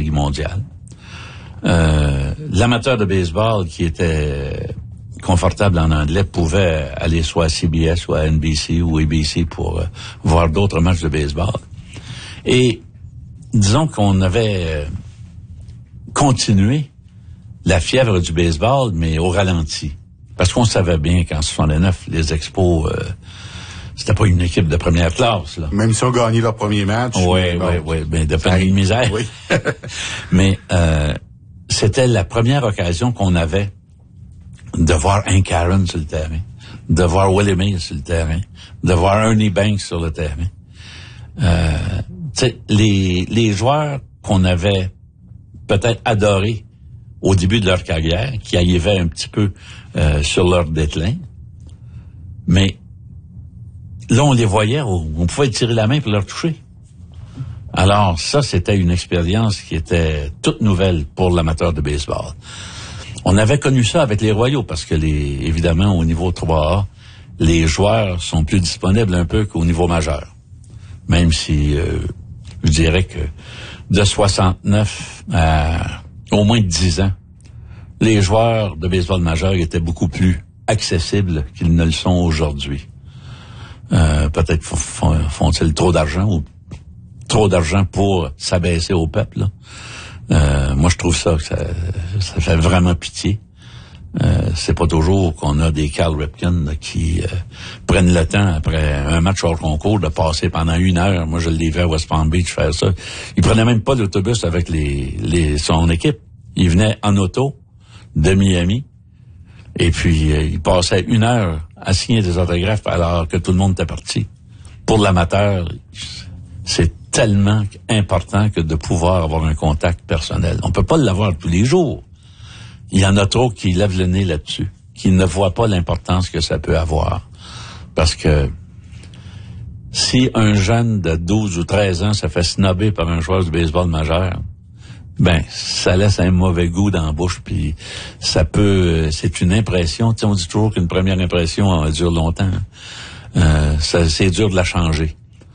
Ligue mondiale. L'amateur de baseball qui était confortable en anglais pouvait aller soit à CBS ou à NBC ou ABC pour voir d'autres matchs de baseball. Et disons qu'on avait continué la fièvre du baseball, mais au ralenti. Parce qu'on savait bien qu'en 69, les Expos, c'était pas une équipe de première classe, là. Même si on gagnait leur premier match. Oui, mais de famille de misère. Oui. Mais c'était la première occasion qu'on avait de voir Hank Aaron sur le terrain, de voir Willie Mays sur le terrain, de voir Ernie Banks sur le terrain. Les joueurs qu'on avait peut-être adorés au début de leur carrière, qui arrivaient un petit peu sur leur déclin, mais là, on les voyait, on pouvait tirer la main pour leur toucher. Alors, ça, c'était une expérience qui était toute nouvelle pour l'amateur de baseball. On avait connu ça avec les Royaux, parce que, évidemment, au niveau 3A, les joueurs sont plus disponibles un peu qu'au niveau majeur. Même si, je dirais que de 69 à au moins 10 ans, les joueurs de baseball majeur étaient beaucoup plus accessibles qu'ils ne le sont aujourd'hui. Peut-être font-ils trop d'argent ou trop d'argent pour s'abaisser au peuple, là. Moi, je trouve ça fait vraiment pitié. C'est pas toujours qu'on a des Cal Ripken là, qui prennent le temps, après un match hors concours, de passer pendant 1 heure. Moi, je l'ai vu à West Palm Beach faire ça. Il prenait même pas l'autobus avec son équipe. Il venait en auto de Miami. Et puis, il passait 1 heure à signer des autographes alors que tout le monde était parti. Pour l'amateur, c'est tellement important que de pouvoir avoir un contact personnel. On peut pas l'avoir tous les jours. Il y en a trop qui lèvent le nez là-dessus, qui ne voient pas l'importance que ça peut avoir. Parce que si un jeune de 12 ou 13 ans se fait snobber par un joueur de baseball majeur, ben, ça laisse un mauvais goût dans la bouche, puis ça peut, c'est une impression. Tu sais, on dit toujours qu'une première impression dure longtemps. C'est dur de la changer.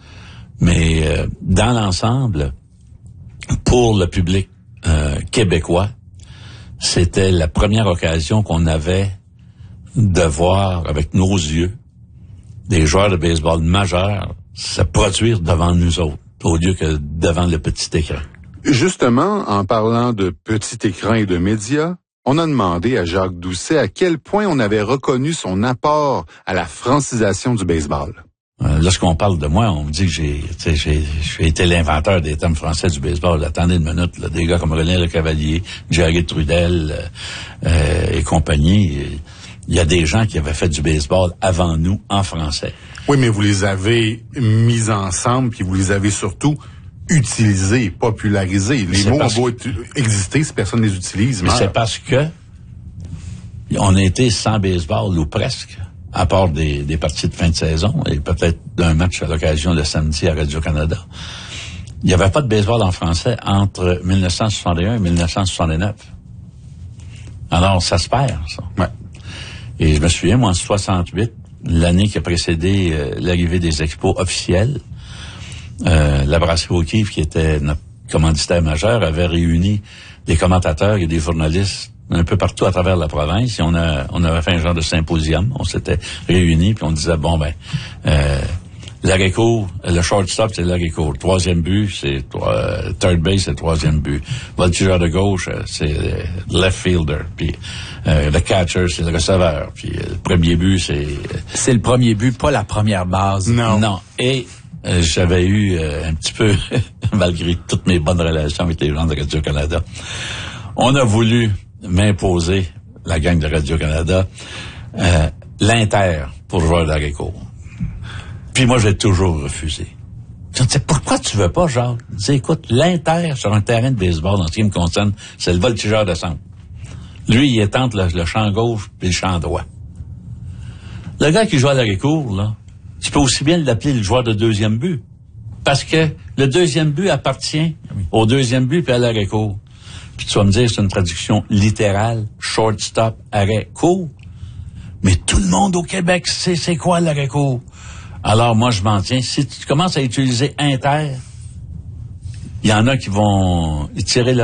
Mais dans l'ensemble, pour le public québécois, c'était la première occasion qu'on avait de voir avec nos yeux des joueurs de baseball majeurs se produire devant nous autres, au lieu que devant le petit écran. Justement, en parlant de petit écran et de médias, on a demandé à Jacques Doucet à quel point on avait reconnu son apport à la francisation du baseball. Lorsqu'on parle de moi, on me dit que j'ai été l'inventeur des termes français du baseball. Attendez une minute, là, des gars comme René Lecavalier, Jerry Trudel et compagnie. Il y a des gens qui avaient fait du baseball avant nous en français. Oui, mais vous les avez mis ensemble, puis vous les avez surtout utilisés, popularisés. Les mots ont beau exister si personne ne les utilise. Mais c'est parce que on a été sans baseball ou presque. À part des parties de fin de saison et peut-être d'un match à l'occasion le samedi à Radio-Canada. Il n'y avait pas de baseball en français entre 1961 et 1969. Alors, ça se perd, ça. Ouais. Et je me souviens, moi, en 68, l'année qui a précédé l'arrivée des expos officiels, la brasserie O'Keeffe, qui était notre commanditaire majeur, avait réuni des commentateurs et des journalistes un peu partout à travers la province, et on avait fait un genre de symposium. On s'était réunis, puis on disait, bon, l'arrêt court, le shortstop, c'est l'arrêt court. Troisième but, c'est third base, c'est le troisième but. Voltigeur de gauche, c'est left fielder. Puis le catcher, c'est le receveur. Puis le premier but, c'est le premier but, pas la première base. Non. Et j'avais eu un petit peu, malgré toutes mes bonnes relations avec les gens de Radio-Canada, on a voulu m'imposer, la gang de Radio-Canada, l'Inter pour jouer à l'arrêt court. Puis moi, j'ai toujours refusé. Je me disais, pourquoi tu veux pas, Jacques? Je disais, écoute, l'Inter sur un terrain de baseball, en ce qui me concerne, c'est le voltigeur de centre. Lui, il est entre le champ gauche et le champ droit. Le gars qui joue à l'arrêt court, là, tu peux aussi bien l'appeler le joueur de deuxième but. Parce que le deuxième but appartient au deuxième but puis à l'arrêt court. Puis tu vas me dire, c'est une traduction littérale, shortstop, arrêt court. Mais tout le monde au Québec sait c'est quoi l'arrêt court. Alors moi, je m'en tiens. Si tu commences à utiliser Inter, il y en a qui vont tirer